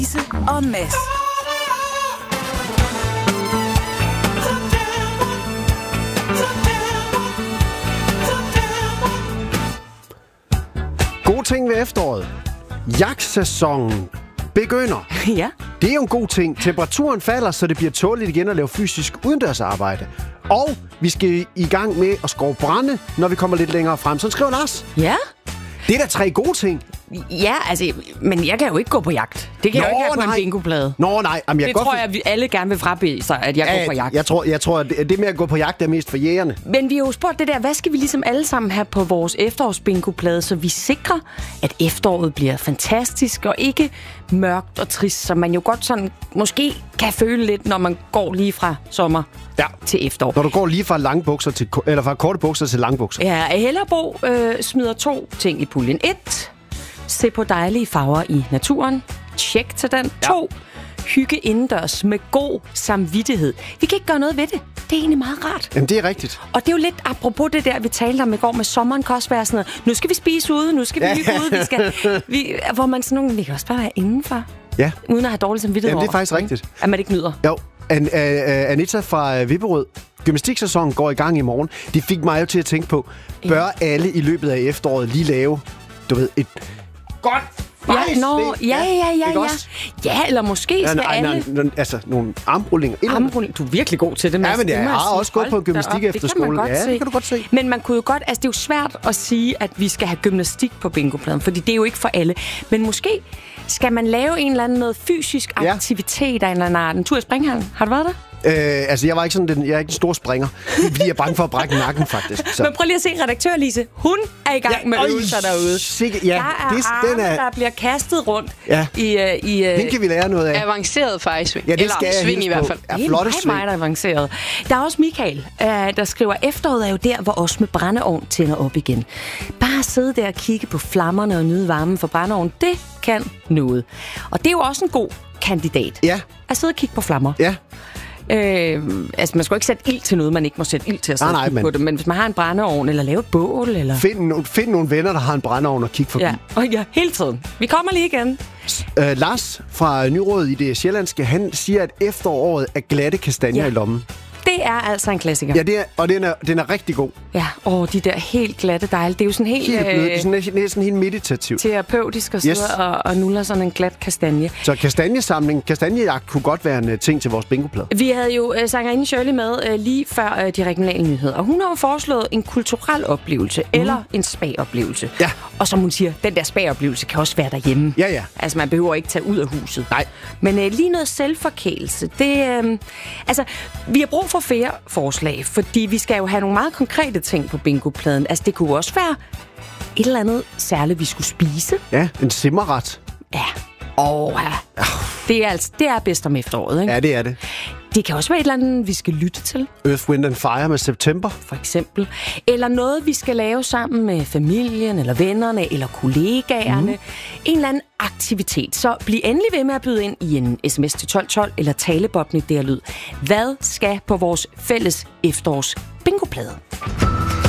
Louise og Mads. Gode ting ved efteråret. Jagtsæsonen begynder. Ja. Det er jo en god ting. Temperaturen falder, så det bliver tåligt igen at lave fysisk udendørsarbejde. Og vi skal i gang med at skove brænde, når vi kommer lidt længere frem. Så skriver Lars. Ja? Det er da 3 gode ting. Ja, altså, men jeg kan jo ikke gå på jagt. Det kan jeg jo ikke have på en bingoplade. Nå, nej. Jamen, det tror jeg, at vi alle gerne vil frabede sig, at jeg går på jagt. Jeg tror, at det med at gå på jagt er mest for jægerne. Men vi har jo spurgt det der, hvad skal vi ligesom alle sammen have på vores efterårsbingoplade, så vi sikrer, at efteråret bliver fantastisk og ikke mørkt og trist, som man jo godt sådan måske kan føle lidt, når man går lige fra sommer til efterår. Når du går lige fra langbukser til, eller fra korte bukser til langbukser. Ja, Hellerbo smider 2 ting i puljen. 1. Se på dejlige farver i naturen. Tjek til den. 2. Hygge indendørs med god samvittighed. Vi kan ikke gøre noget ved det. Det er egentlig meget rart. Jamen, det er rigtigt. Og det er jo lidt apropos det der, vi talte om i går med sommeren kan også være sådan noget. Nu skal vi spise ude, nu skal vi hygge ude. Hvor man sådan nogle, vi kan også bare være indenfor. Ja. Uden at have dårlig samvittighed. Jamen, det er faktisk rigtigt. At man ikke nyder. Jo. Anita fra Vipperød. Gymnastiksæsonen går i gang i morgen. Det fik mig jo til at tænke på, bør alle i løbet af efteråret lige lave, du ved, et godt Ja, eller måske skal alle... Altså, nogle armrullinger. Armrullinger. Du er virkelig god til det, Mads. Ja, men jeg har også gået på gymnastik efter skole. Ja, det kan du godt se. Men man kunne jo godt... Altså, det er jo svært at sige, at vi skal have gymnastik på bingopladen, fordi det er jo ikke for alle. Men måske skal man lave en eller anden noget fysisk aktivitet af en eller anden art. En tur i springhallen. Har du været der? Altså, jeg er ikke en stor springer. Jeg er bange for at brække nakken, faktisk. Så. Men prøv lige at se redaktør Lise. Hun er i gang med øvelser derude. Der bliver kastet rundt i den kan vi lære noget af. Avanceret fejlsving. Ja, det skal jeg sving i hvert fald. Det er meget avanceret. Der er også Michael, der skriver, efteråret er jo der, hvor os med brændeovn tænder op igen. Bare sidde der og kigge på flammerne og nyde varmen for brændeovn, det kan noget. Og det er jo også en god kandidat. Ja. At sidde og kigge på flammer. Ja. Altså, man skal jo ikke sætte ild til noget, man ikke må sætte ild til at sidde og kigge på det. Men hvis man har en brændeovn, eller lave et bål, eller... Find nogle venner, der har en brændeovn og kig forbi. Ja, hele tiden. Vi kommer lige igen. Lars fra Nyråd i det sjællandske, han siger, at efteråret er glatte kastanjer i lommen. Det er altså en klassiker. Ja, det er, og den er rigtig god. Ja, de der helt glatte dejle. Det er jo sådan helt... Det er næsten helt meditativt. Terapeutisk at sidde og nuller sådan en glat kastanje. Så kastanjejagt kunne godt være en ting til vores bingoplade. Vi havde jo sangerinde Shirley med lige før de regionale nyheder. Og hun har jo foreslået en kulturel oplevelse, eller en spa-oplevelse. Ja. Og som hun siger, den der spa-oplevelse kan også være derhjemme. Ja, ja. Altså, man behøver ikke tage ud af huset. Nej. Men lige noget selvforkælelse, det... altså, vi har brug for flere forslag, fordi vi skal jo have nogle meget konkrete ting på bingopladen. Altså, det kunne også være et eller andet særligt, vi skulle spise. Ja, en simmerret. Ja. Det er bedst om efteråret, ikke? Ja, det er det. Det kan også være et eller andet, vi skal lytte til. Earth, Wind and Fire med September. For eksempel. Eller noget, vi skal lave sammen med familien, eller vennerne, eller kollegaerne. En eller anden aktivitet. Så bliv endelig ved med at byde ind i en sms til 1212, eller talebobne der lyd. Hvad skal på vores fælles efterårs bingoplade?